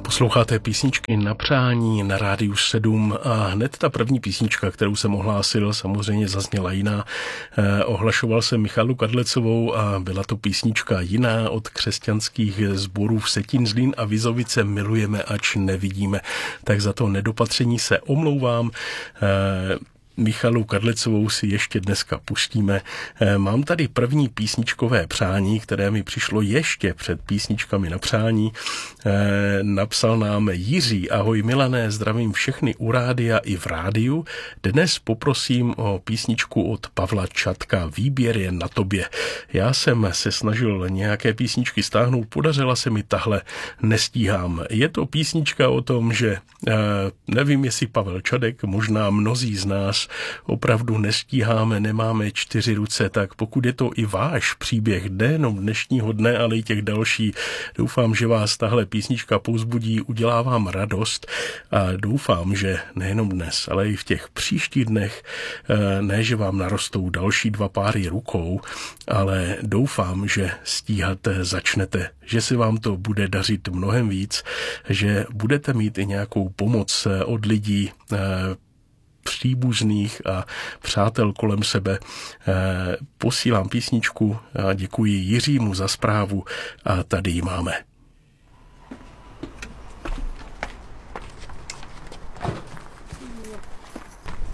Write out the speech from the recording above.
Posloucháte písničky na přání na Rádiu 7 a hned ta první písnička, kterou jsem ohlásil, samozřejmě zazněla jiná. Ohlašoval jsem Michalu Kadlecovou a byla to písnička jiná od křesťanských sborů Vsetín, Zlín a Vizovice Milujeme, ač nevidíme. Tak za to nedopatření se omlouvám. Michalu Kadlecovou si ještě dneska pustíme. Mám tady první písničkové přání, které mi přišlo ještě před písničkami na přání. Napsal nám Jiří: ahoj Milané, zdravím všechny u rádia i v rádiu. Dnes poprosím o písničku od Pavla Čatka. Výběr je na tobě. Já jsem se snažil nějaké písničky stáhnout, podařila se mi tahle, nestíhám. Je to písnička o tom, že nevím, jestli Pavel Čadek, možná mnozí z nás opravdu nestíháme, nemáme 4 ruce, tak pokud je to i váš příběh nejenom dnešního dne, ale i těch další, doufám, že vás tahle písnička povzbudí, udělá vám radost a doufám, že nejenom dnes, ale i v těch příštích dnech, ne, že vám narostou další 2 páry rukou, ale doufám, že stíhat začnete, že se vám to bude dařit mnohem víc, že budete mít i nějakou pomoc od lidí, příbuzných a přátel kolem sebe. Posílám písničku a děkuji Jiřímu za zprávu a tady ji máme.